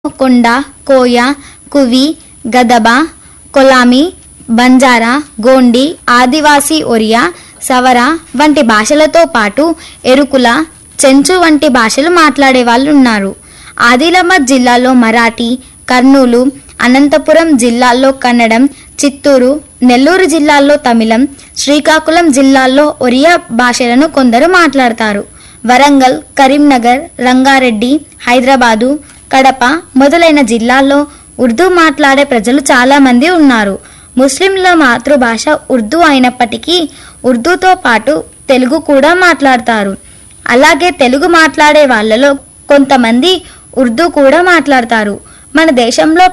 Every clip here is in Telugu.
కొండ, కోయ, కువి, గదబ, కొలామి, బంజారా, గోండి, ఆదివాసీ ఒరియా, సవర వంటి భాషలతో పాటు ఎరుకుల, చెంచు వంటి భాషలు మాట్లాడే వాళ్ళు ఉన్నారు. ఆదిలాబాద్ జిల్లాలో మరాఠీ, కర్నూలు, అనంతపురం జిల్లాల్లో కన్నడం, చిత్తూరు, నెల్లూరు జిల్లాల్లో తమిళం, శ్రీకాకుళం జిల్లాల్లో ఒరియా భాషలను కొందరు మాట్లాడతారు. వరంగల్, కరీంనగర్, రంగారెడ్డి, హైదరాబాదు, కడప మొదలైన జిల్లాల్లో ఉర్దూ మాట్లాడే ప్రజలు చాలా మంది ఉన్నారు. ముస్లింల మాతృభాష ఉర్దూ అయినప్పటికీ ఉర్దూతో పాటు తెలుగు కూడా మాట్లాడతారు. అలాగే తెలుగు మాట్లాడే వాళ్ళలో కొంతమంది ఉర్దూ కూడా మాట్లాడతారు. మన దేశంలో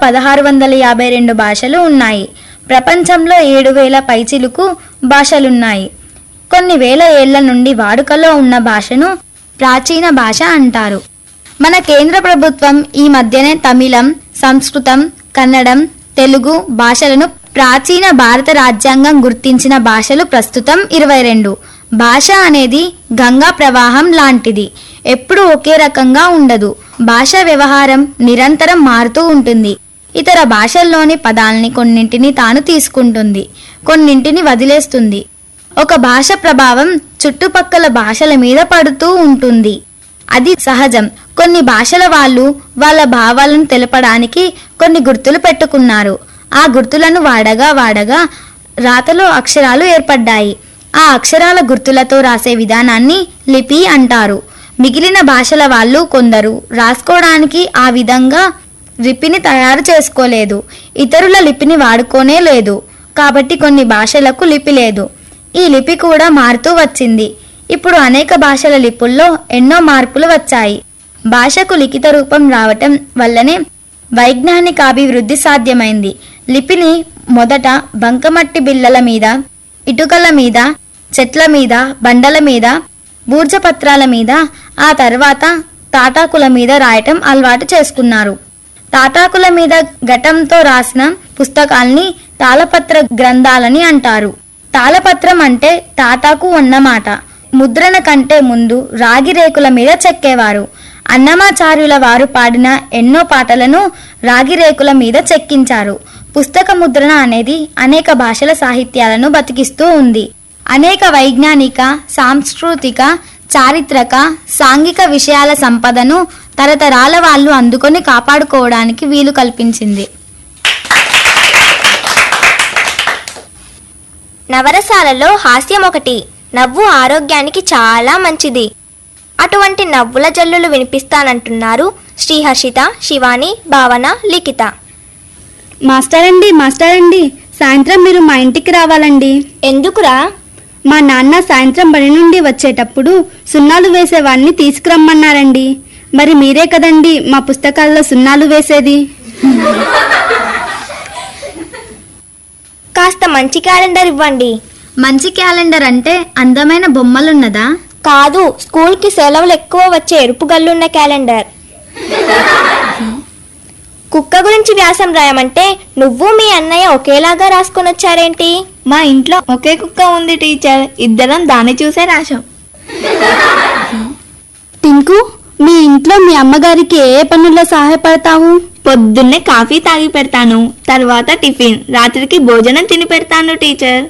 1652 భాషలు ఉన్నాయి. ప్రపంచంలో 7000 పైచిలుకు భాషలున్నాయి. కొన్ని వేల ఏళ్ల నుండి వాడుకలో ఉన్న భాషను ప్రాచీన భాష అంటారు. మన కేంద్ర ప్రభుత్వం ఈ మధ్యనే తమిళం, సంస్కృతం, కన్నడం, తెలుగు భాషలను ప్రాచీన భారత రాజ్యాంగం గుర్తించిన భాషలు ప్రస్తుతం 22. భాష అనేది గంగా ప్రవాహం లాంటిది. ఎప్పుడూ ఒకే రకంగా ఉండదు. భాష వ్యవహారం నిరంతరం మారుతూ ఉంటుంది. ఇతర భాషల్లోని పదాల్ని కొన్నింటిని తాను తీసుకుంటుంది, కొన్నింటిని వదిలేస్తుంది. ఒక భాష ప్రభావం చుట్టుపక్కల భాషల మీద పడుతూ ఉంటుంది. అది సహజం. కొన్ని భాషల వాళ్ళు వాళ్ళ భావాలను తెలపడానికి కొన్ని గుర్తులు పెట్టుకున్నారు. ఆ గుర్తులను వాడగా రాతలో అక్షరాలు ఏర్పడ్డాయి. ఆ అక్షరాల గుర్తులతో రాసే విధానాన్ని లిపి అంటారు. మిగిలిన భాషల వాళ్ళు కొందరు రాసుకోవడానికి ఆ విధంగా లిపిని తయారు చేసుకోలేదు. ఇతరుల లిపిని వాడుకోనే లేదు. కాబట్టి కొన్ని భాషలకు లిపి లేదు. ఈ లిపి కూడా మారుతూ వచ్చింది. ఇప్పుడు అనేక భాషల లిపుల్లో ఎన్నో మార్పులు వచ్చాయి. భాషకు లిఖిత రూపం రావటం వల్లనే వైజ్ఞానికాభివృద్ధి సాధ్యమైంది. లిపిని మొదట బంకమట్టి బిళ్ళల మీద, ఇటుకల మీద, చెట్ల మీద, బండల మీద, బూర్జపత్రాల మీద, ఆ తర్వాత తాటాకుల మీద రాయటం అలవాటు చేసుకున్నారు. తాటాకుల మీద ఘటంతో రాసిన పుస్తకాల్ని తాళపత్ర గ్రంథాలని అంటారు. తాళపత్రం అంటే తాటాకు అన్నమాట. ముద్రణ కంటే ముందు రాగి రేకుల మీద చెక్కేవారు. అన్నమాచార్యుల వారు పాడిన ఎన్నో పాటలను రాగి రేకుల మీద చెక్కించారు. పుస్తక ముద్రణ అనేది అనేక భాషల సాహిత్యాలను బతికిస్తూ ఉంది. అనేక వైజ్ఞానిక, సాంస్కృతిక, చారిత్రక, సాంఘిక విషయాల సంపదను తరతరాల వాళ్ళు అందుకొని కాపాడుకోవడానికి వీలు కల్పించింది. నవరసాలలో హాస్యం ఒకటి. నవ్వు ఆరోగ్యానికి చాలా మంచిది. అటువంటి నవ్వుల జల్లులు వినిపిస్తానంటున్నారు శ్రీహర్షిత, శివాని, భావన, లిఖిత. మాస్టరండి, సాయంత్రం మీరు మా ఇంటికి రావాలండి. ఎందుకురా? మా నాన్న సాయంత్రం బడి నుండి వచ్చేటప్పుడు సున్నాలు వేసేవాడిని తీసుకురమ్మన్నారండి. మరి మీరే కదండి మా పుస్తకాల్లో సున్నాలు వేసేది. కాస్త మంచి క్యాలెండర్ ఇవ్వండి. మంచి క్యాలెండర్ అంటే అందమైన బొమ్మలున్నదా? కాదు, స్కూల్కి సెలవులు ఎక్కువ వచ్చే ఎరుపు గల్లున్న క్యాలెండర్. కుక్క గురించి వ్యాసం రాయమంటే నువ్వు మీ అన్నయ్య ఒకేలాగా రాసుకొని వచ్చారేంటి? మా ఇంట్లో ఒకే కుక్క ఉంది టీచర్, ఇద్దరం దాన్ని చూసే రాశాం. టింకు, మీ ఇంట్లో మీ అమ్మగారికి ఏ పనుల్లో సహాయపడతావు? పొద్దున్నే కాఫీ తాగి పెడతాను, తర్వాత టిఫిన్, రాత్రికి భోజనం తిని పెడతాను టీచర్.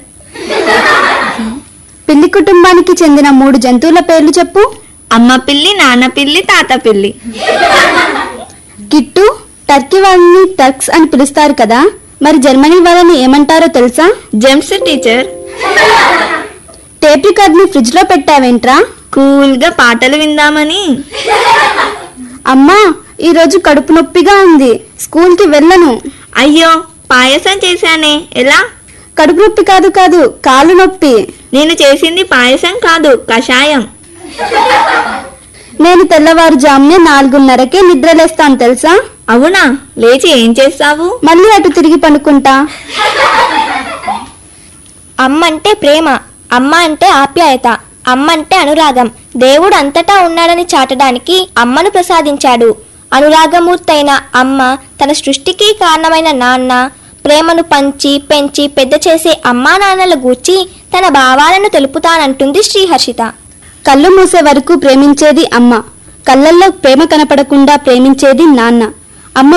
పిల్లి కుటుంబానికి చెందిన 3 జంతువుల పేర్లు చెప్పు. అమ్మ పిల్లి, నాన్న పిల్లి, తాత పిల్లి. కిట్టు, టర్కీ వాళ్ళని టర్క్స్ అని పిలుస్తారు కదా, మరి జర్మనీ వాళ్ళని ఏమంటారో తెలుసా? Gems teacher. టేప్ రికార్డ్ ని ఫ్రిడ్జ్ లో పెట్టావేంట్రా? కూల్ గా పాటలు విందామని. అమ్మా, ఈ రోజు కడుపు నొప్పిగా ఉంది, స్కూల్ కి వెళ్ళను. అయ్యో, పాయసం చేశానే, ఎలా? కడుపు నొప్పి కాదు, కాలు నొప్పి. నేను చేసింది పాయసం కాదు, కషాయం. నేను తెల్లవారుజామునే 4:30కే నిద్రలేస్తాను తెలుసా? అవునా? లేచి ఏం చేస్తావు? మళ్ళీ అటు తిరిగి పనుకుంటా. అమ్మ అంటే ప్రేమ, అమ్మ అంటే ఆప్యాయత, అమ్మ అంటే అనురాగం. దేవుడు అంతటా ఉన్నాడని చాటడానికి అమ్మను ప్రసాదించాడు. అనురాగమూర్తైన అమ్మ తన సృష్టికి కారణమైన నాన్న, ప్రేమను పంచి పెంచి పెద్ద చేసే అమ్మా నాన్నల గూర్చి తన భావాలను తెలుపుతానంటుంది శ్రీహర్షిత. కళ్ళు మూసే వరకు ప్రేమించేది అమ్మ, కళ్ళల్లో ప్రేమ కనపడకుండా ప్రేమించేది నాన్న.